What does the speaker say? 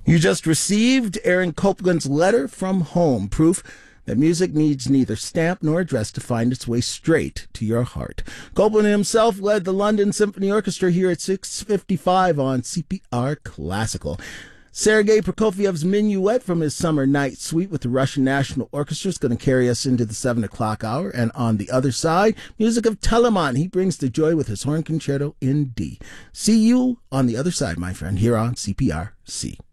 You just received Aaron Copland's letter from home, proof that music needs neither stamp nor address to find its way straight to your heart. Copland himself led the London Symphony Orchestra here at 6:55 on CPR Classical. Sergei Prokofiev's Minuet from his Summer Night Suite with the Russian National Orchestra is going to carry us into the 7 o'clock hour. And on the other side, music of Telemann. He brings the joy with his horn concerto in D. See you on the other side, my friend, here on CPRC.